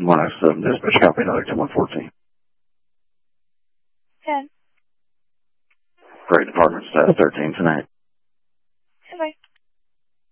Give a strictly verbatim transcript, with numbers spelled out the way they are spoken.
one oh seven, dispatch copy, another ten one fourteen. ten. Great department, status thirteen tonight.